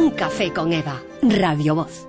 Un café con Eva, Radio Voz.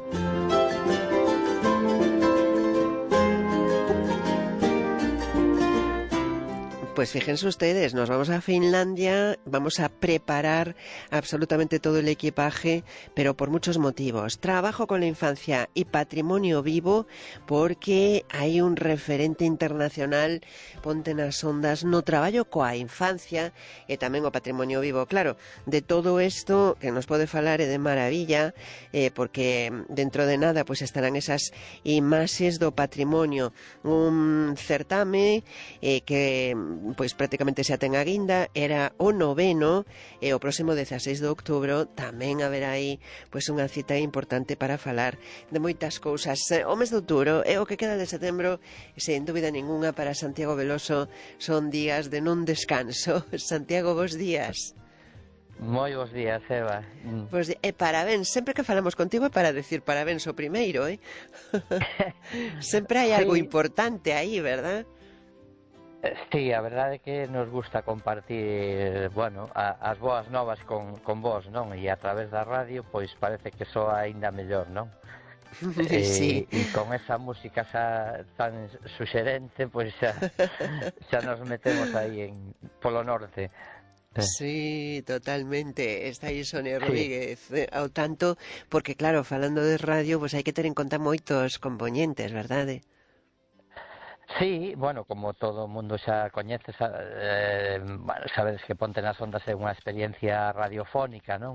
Pues fíjense ustedes, nos vamos a Finlandia, vamos a preparar absolutamente todo el equipaje, pero por muchos motivos. Trabajo con la infancia y patrimonio vivo, porque hai un referente internacional, ponte nas ondas, no traballo coa infancia e tamén o patrimonio vivo. Claro, de todo isto que nos pode falar é de maravilla, porque dentro de nada pues estarán esas imaxes do patrimonio, un certame que pois prácticamente xa ten a guinda, era o 9º, e o próximo 16 de outubro tamén haberá aí pois unha cita importante para falar de moitas cousas. O mes de outubro e o que queda de setembro, sen dúbida ninguna, para Santiago Veloso son días de non descanso. Santiago, bos días. Moi bons días, Eva. Pois, parabéns, sempre que falamos contigo é para decir parabéns o primeiro, sempre hai algo importante aí, verdad? Sí, a verdade é que nos gusta compartir, bueno, as boas novas con vos, non? E a través da radio, pois parece que soa aínda mellor, non? Sí. E con esa música tan suxerente, pois xa nos metemos aí polo norte. Sí, totalmente. Está aí Sonia Rodríguez ao tanto, porque claro, falando de radio, pois hai que ter en conta moitos componentes, verdade? Sí, bueno, como todo o mundo xa coñece, sabedes que Ponte nas Ondas é unha experiencia radiofónica, non?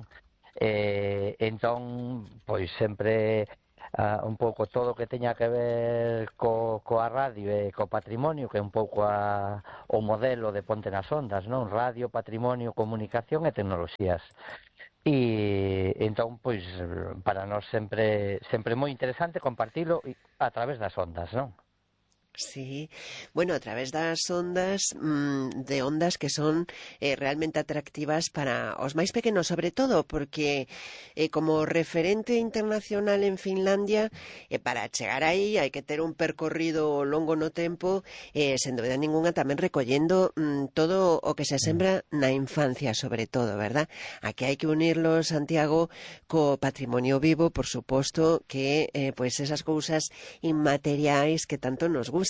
Entón, pois sempre un pouco todo o que teña que ver coa radio e co patrimonio, que é un pouco o modelo de Ponte nas Ondas, non? Radio, patrimonio, comunicación e tecnoloxías. E entón, pois, para nós sempre moi interesante compartilo a través das ondas, non? Sí, bueno, a través das ondas, de ondas que son realmente atractivas para os máis pequenos, sobre todo porque como referente internacional en Finlandia, para chegar aí hai que ter un percorrido longo no tempo, sen dúbida ninguna tamén recollendo todo o que se sembra na infancia, sobre todo, verdad? Aquí hai que unirlo, Santiago, co patrimonio vivo, por suposto, que pois esas cousas inmateriais que tanto nos gustan.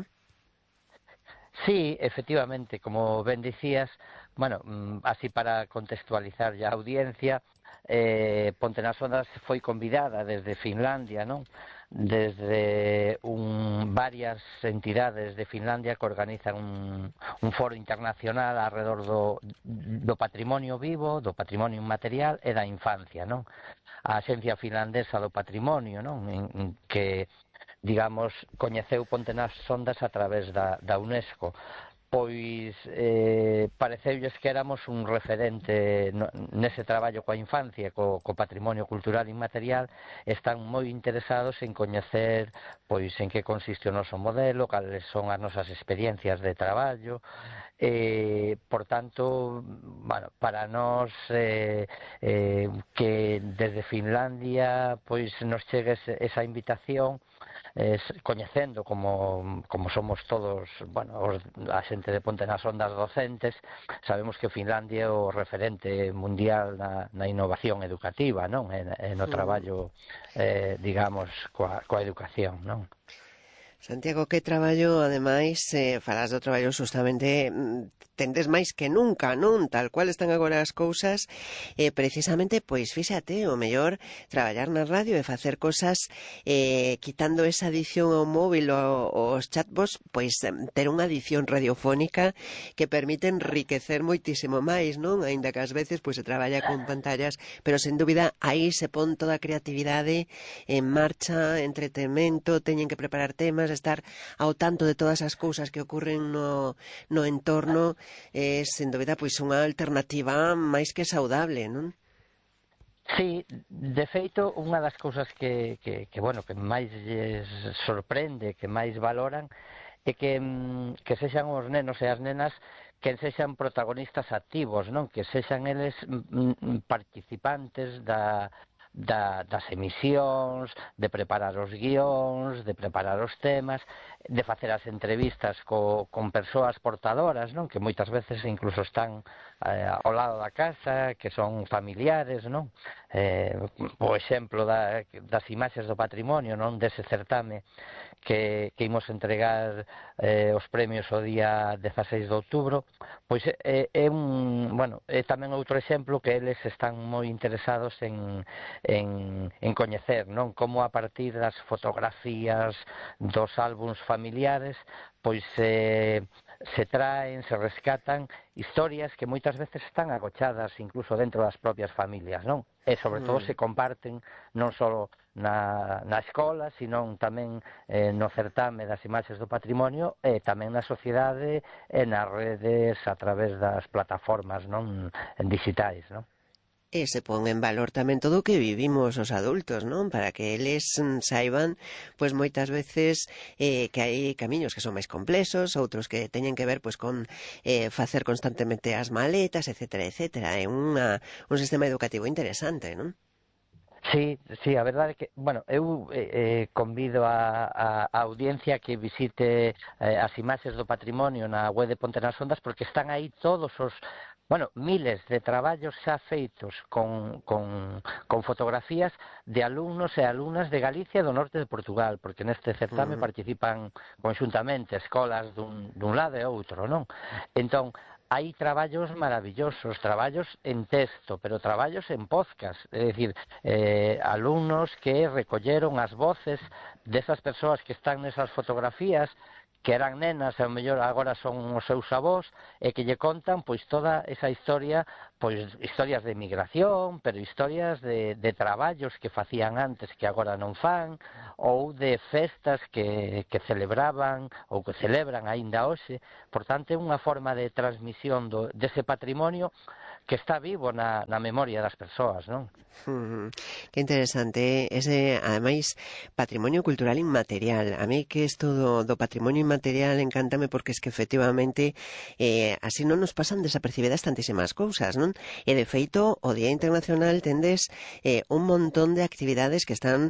Sí, efectivamente, como ben dicías, bueno, así para contextualizar ya a audiencia, Ponte nas Ondas foi convidada desde Finlandia, non? Desde varias entidades de Finlandia que organizan un foro internacional alrededor do patrimonio vivo, do patrimonio inmaterial e da infancia, non? A Axencia Finlandesa do Patrimonio, non? Que digamos, coñeceu Ponte nas Ondas a través da UNESCO. Pois pareceulles que éramos un referente nese traballo coa infancia, co patrimonio cultural inmaterial. Están moi interesados en coñecer pois en que consiste o noso modelo, cales son as nosas experiencias de traballo. Por tanto, bueno, para nós que desde Finlandia pois nos chegue esa invitación, coñecendo como somos todos, bueno, a xente de Ponte nas Ondas docentes, sabemos que Finlandia é o referente mundial na innovación educativa, non? E no traballo, digamos, coa educación, non? Santiago, que traballo, ademais, falas do traballo justamente, tendes máis que nunca, non? Tal cual están agora as cousas, precisamente, pois, fíxate, o mellor traballar na radio e facer cosas, quitando esa adición ao móvil ou aos chatbots, pois, ter unha adición radiofónica que permite enriquecer moitísimo máis, non? Aínda que ás veces, pois, se traballa con pantallas, pero, sen dúbida, aí se pon toda a creatividade en marcha, entretemento, teñen que preparar temas, estar ao tanto de todas as cousas que ocurren no entorno, sen dúbida, pois unha alternativa máis que saudable, non? Sí, de feito, unha das cousas que máis lles sorprende, que máis valoran, é que sexan os nenos e as nenas que sexan protagonistas activos, non? Que sexan eles participantes das emisións, de preparar os guións, de preparar os temas, de facer as entrevistas con persoas portadoras, non? Que moitas veces incluso están ao lado da casa, que son familiares, non? O exemplo das imaxes do patrimonio, non? Dese certame que imos entregar os premios o día 16 de outubro, pois é tamén outro exemplo que eles están moi interesados en coñecer, non? Como a partir das fotografías dos álbums familiares, pois se traen, se rescatan historias que moitas veces están agochadas incluso dentro das propias familias, non? E sobre todo se comparten non só na escola, sino tamén no certame das imaxes do patrimonio e tamén na sociedade e nas redes a través das plataformas, non, digitais, non? E se pon en valor tamén todo o que vivimos os adultos, non? Para que eles saiban, pois moitas veces que hai camiños que son máis complexos, outros que teñen que ver pois con facer constantemente as maletas, etcétera, etcétera. É un sistema educativo interesante, non? Sí, a verdade é que, bueno, eu convido a audiencia que visite as imaxes do patrimonio na web de Ponte nas Ondas, porque están aí todos os, miles de traballos xa feitos con fotografías de alumnos e alumnas de Galicia e do norte de Portugal, porque neste certame participan conxuntamente escolas dun lado e outro, non? Entón, hai traballos maravillosos, traballos en texto, pero traballos en podcast, é dicir, alumnos que recolleron as voces desas persoas que están nesas fotografías, que eran nenas e ao mellor agora son os seus avós, e que lle contan pois toda esa historia, pois historias de migración, pero historias de traballos que facían antes que agora non fan, ou de festas que celebraban ou que celebran aínda hoxe. Por tanto, é unha forma de transmisión dese patrimonio que está vivo na memoria das persoas, non? Que interesante, ese, ademais, patrimonio cultural inmaterial. A mí que isto do patrimonio inmaterial encántame porque es que efectivamente así non nos pasan desapercibidas tantísimas cousas, non? E de feito, o Día Internacional tendes un montón de actividades que están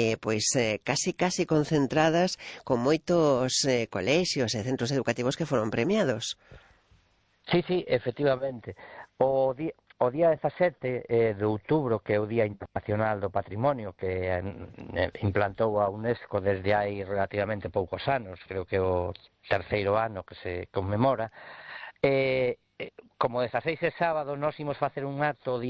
casi concentradas con moitos colexios e centros educativos que foron premiados. Sí, efectivamente. O día 17 de outubro, que é o Día Internacional do Patrimonio, que implantou a UNESCO desde hai relativamente poucos anos, creo que é o terceiro ano que se conmemora, como o 16 é sábado, nós imos facer un acto o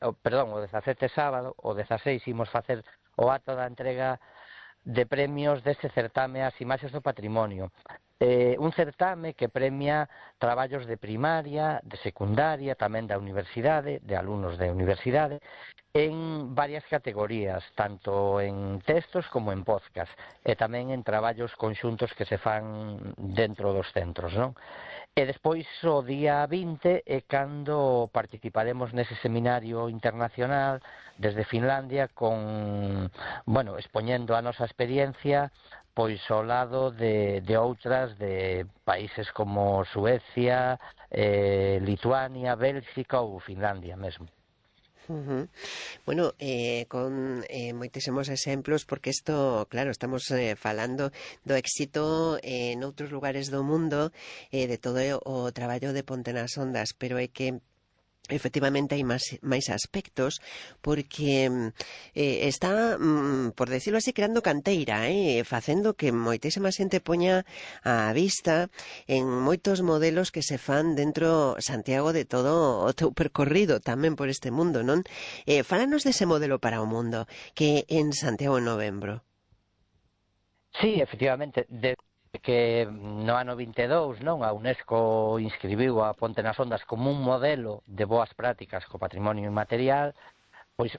17 sábado, o 16 imos facer o acto da entrega de premios deste certame ás imaxes do patrimonio. Un certame que premia traballos de primaria, de secundaria, tamén da universidade, de alumnos de universidade, en varias categorías, tanto en textos como en podcast, e tamén en traballos conxuntos que se fan dentro dos centros, non? E despois, o día 20, é cando participaremos nese seminario internacional desde Finlandia expoñendo a nosa experiencia pois ao lado de outras de países como Suecia, Lituania, Bélxica ou Finlandia mesmo. Bueno, con moitísimos exemplos, porque isto, claro, estamos falando do éxito en outros lugares do mundo, de todo o traballo de Ponte nas Ondas, pero é que efectivamente hai máis aspectos, porque está, por decirlo así, creando canteira, facendo que moitísima xente poña a vista en moitos modelos que se fan dentro, Santiago, de todo o teu percorrido tamén por este mundo, non? Fálanos dese modelo para o mundo que en Santiago en novembro. Sí, efectivamente, que no ano 22, non, a UNESCO inscribiu a Ponte nas Ondas como un modelo de boas prácticas co patrimonio inmaterial, pois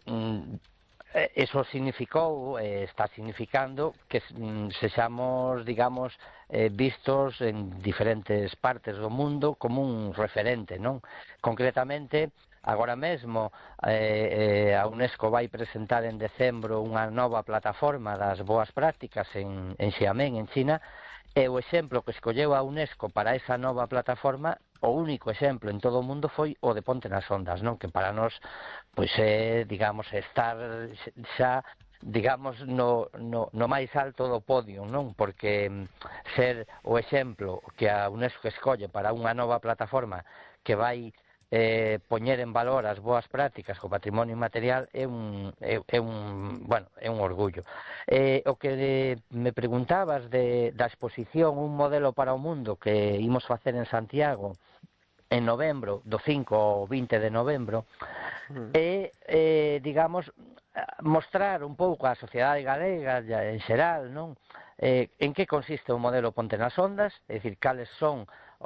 eso significou, está significando que sexamos, digamos, vistos en diferentes partes do mundo como un referente, non? Concretamente, agora mesmo a UNESCO vai presentar en decembro unha nova plataforma das boas prácticas en Xiamen, en China, e o exemplo que escolleu a UNESCO para esa nova plataforma o único exemplo en todo o mundo foi o de Ponte nas Ondas, non? Que para nós, pois é, digamos, estar xa, digamos, no máis alto do podio, non? Porque ser o exemplo que a UNESCO escolle para unha nova plataforma que vai poñer en valor as boas prácticas co patrimonio inmaterial é un orgullo. O que me preguntabas da exposición Un modelo para o mundo que imos facer en Santiago en novembro, do 5 ao 20 de novembro, digamos, mostrar un pouco á sociedade galega en xeral, non? En que consiste o modelo Ponte nas Ondas, é dicir, cales son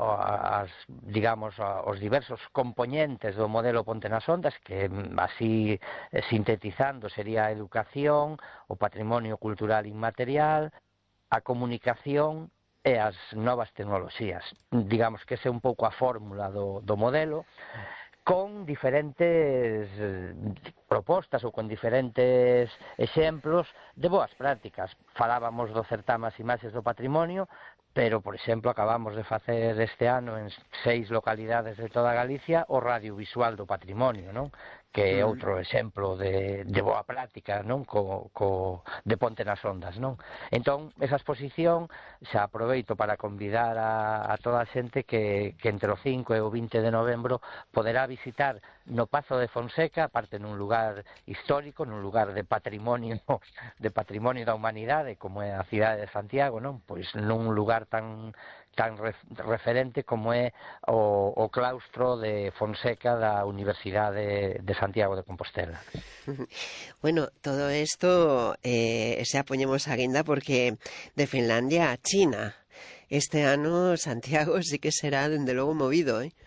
os diversos compoñentes do modelo Ponte nas Ondas, que así sintetizando sería a educación, o patrimonio cultural inmaterial, a comunicación e as novas tecnoloxías. Digamos que esa é un pouco a fórmula do modelo, con diferentes propostas ou con diferentes exemplos de boas prácticas. Falábamos do certame As Imaxes do Patrimonio, pero, por exemplo, acabamos de facer este ano en 6 localidades de toda Galicia o radiovisual do patrimonio, non? Que é outro exemplo de boa práctica, non? De Ponte nas Ondas, non? Entón, esa exposición xa aproveito para convidar a toda a xente que entre o 5 e o 20 de novembro poderá visitar no Pazo de Fonseca, aparte nun lugar histórico, nun lugar de patrimonio da humanidade, como é a cidade de Santiago, non? Pois nun lugar tan referente como é o claustro de Fonseca da Universidade de Santiago de Compostela. Bueno, todo esto xa poñemos a guinda porque de Finlandia a China este ano Santiago sí que será dende logo movido, eh?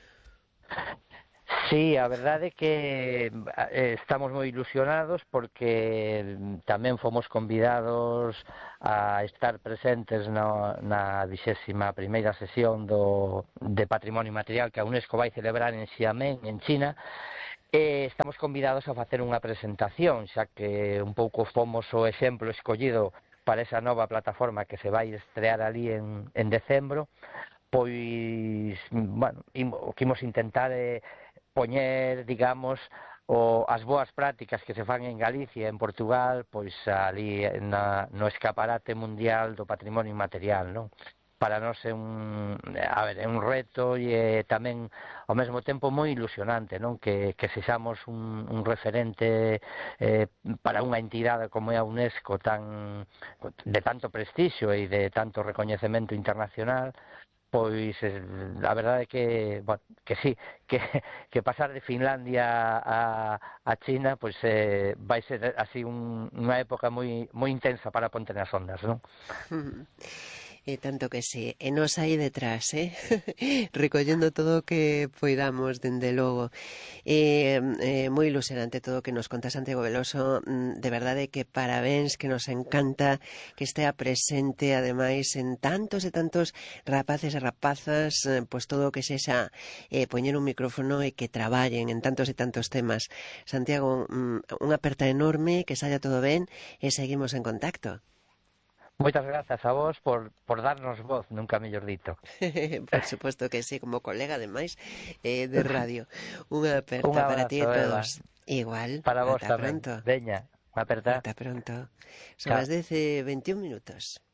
Sí, a verdade é que estamos moi ilusionados porque tamén fomos convidados a estar presentes na 21ª sesión de Patrimonio Inmaterial que a UNESCO vai celebrar en Xiamen, en China, e estamos convidados a facer unha presentación, xa que un pouco fomos o exemplo escollido para esa nova plataforma que se vai estrear ali en decembro. Pois, bueno, o que imos intentar é poñer, digamos, as boas prácticas que se fan en Galicia e en Portugal, pois ali no escaparate mundial do patrimonio inmaterial, non? Para nós é un reto e tamén ao mesmo tempo moi ilusionante, non? Que sexamos un referente para unha entidade como é a UNESCO de tanto prestixio e de tanto recoñecemento internacional. Pois a verdade é que sí, que pasar de Finlandia a China pois vai ser así unha época moi intensa para Ponte nas Ondas, non? E tanto que sí, e nos aí detrás, recollendo todo o que poidamos, dende logo. Moi ilusionante todo o que nos conta Santiago Veloso, de verdade que parabéns, que nos encanta que estea presente, ademais, en tantos e tantos rapaces e rapazas, pois todo o que sexa poñer un micrófono e que traballen en tantos e tantos temas. Santiago, unha aperta enorme, que saia todo ben, e seguimos en contacto. Moitas grazas a vos por darnos voz, nunca mellor dito. Por suposto que sí, como colega, ademais, de radio. Unha aperta para ti e todos. Eva. Igual, para vos ata tamén. Pronto. Veña, unha aperta. Ata pronto. Son as 10:21.